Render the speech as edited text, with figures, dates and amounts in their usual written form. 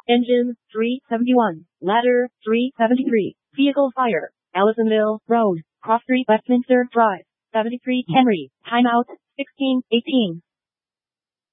Engine, 371. Ladder, 373. Vehicle fire. Allisonville Road, Cross Street, Westminster Drive. 73 Henry. Timeout, 16:18.